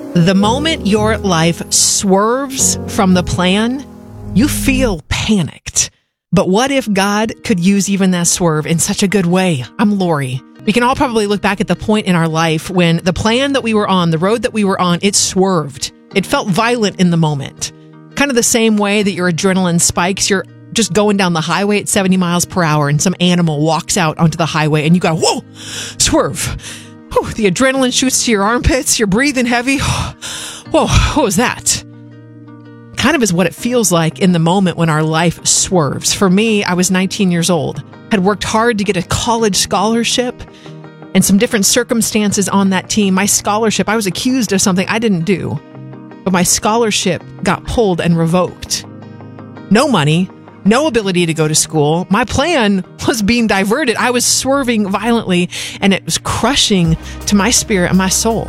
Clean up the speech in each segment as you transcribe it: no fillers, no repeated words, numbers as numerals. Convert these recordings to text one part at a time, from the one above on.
The moment your life swerves from the plan, you feel panicked. But what if God could use even that swerve in such a good way? I'm Lori. We can all probably look back at the point in our life when the plan that we were on, the road that we were on, it swerved. It felt violent in the moment. Kind of the same way that your adrenaline spikes. You're just going down the highway at 70 miles per hour and some animal walks out onto the highway and you go, whoa, swerve. Whew, the adrenaline shoots to your armpits. You're breathing heavy. Whoa, what was that? Kind of is what it feels like in the moment when our life swerves. For me, I was 19 years old, had worked hard to get a college scholarship and some different circumstances on that team. My scholarship, I was accused of something I didn't do, but my scholarship got pulled and revoked. No money, no ability to go to school. My plan was being diverted. I was swerving violently and it was crushing to my spirit and my soul.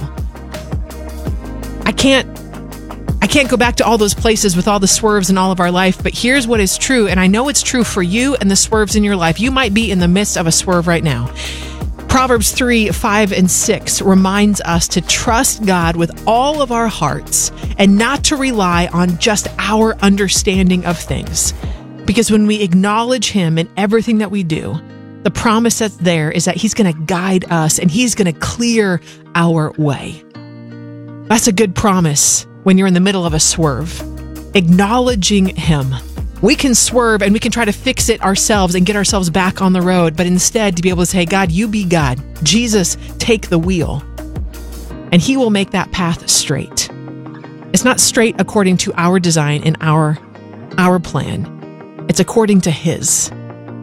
I can't go back to all those places with all the swerves in all of our life, but here's what is true, and I know it's true for you and the swerves in your life. You might be in the midst of a swerve right now. Proverbs 3, 5, and 6 reminds us to trust God with all of our hearts and not to rely on just our understanding of things. Because when we acknowledge Him in everything that we do, the promise that's there is that He's going to guide us and He's going to clear our way. That's a good promise when you're in the middle of a swerve. Acknowledging Him. We can swerve and we can try to fix it ourselves and get ourselves back on the road, but instead to be able to say, God, you be God. Jesus, take the wheel. And He will make that path straight. It's not straight according to our design and our plan. It's according to His.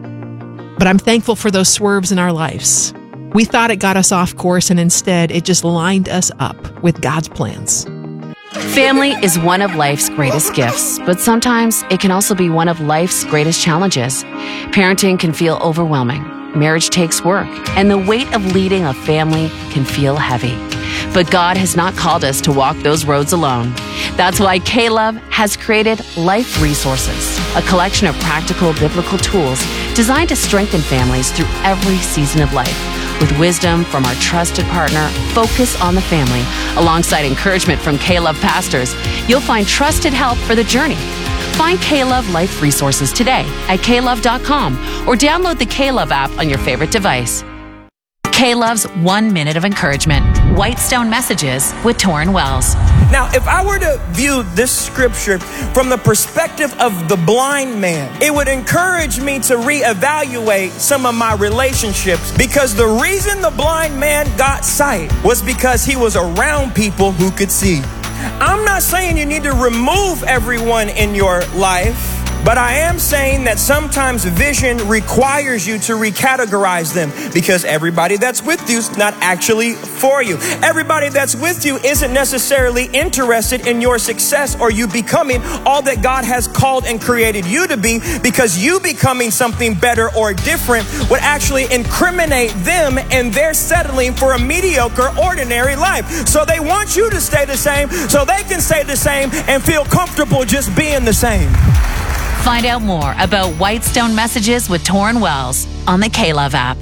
But I'm thankful for those swerves in our lives. We thought it got us off course, and instead it just lined us up with God's plans. Family is one of life's greatest gifts, but sometimes it can also be one of life's greatest challenges. Parenting can feel overwhelming. Marriage takes work, and the weight of leading a family can feel heavy. But God has not called us to walk those roads alone. That's why K-Love has created Life Resources, a collection of practical biblical tools designed to strengthen families through every season of life. With wisdom from our trusted partner, Focus on the Family, alongside encouragement from K-Love pastors, you'll find trusted help for the journey. Find K-Love Life Resources today at klove.com or download the K-Love app on your favorite device. K-Love's 1 Minute of Encouragement, Whitestone Messages with Torrin Wells. Now, if I were to view this scripture from the perspective of the blind man, it would encourage me to reevaluate some of my relationships, because the reason the blind man got sight was because he was around people who could see. I'm not saying you need to remove everyone in your life, but I am saying that sometimes vision requires you to recategorize them, because everybody that's with you is not actually for you. Everybody that's with you isn't necessarily interested in your success or you becoming all that God has called and created you to be, because you becoming something better or different would actually incriminate them, and they're settling for a mediocre, ordinary life. So they want you to stay the same so they can stay the same and feel comfortable just being the same. Find out more about Whitestone Messages with Torrin Wells on the K-Love app.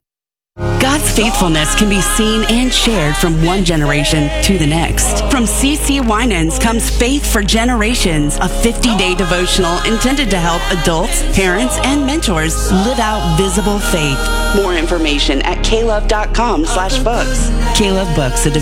God's faithfulness can be seen and shared from one generation to the next. From CC Winans comes Faith for Generations, a 50-day devotional intended to help adults, parents, and mentors live out visible faith. More information at klove.com/books. K-Love Books, a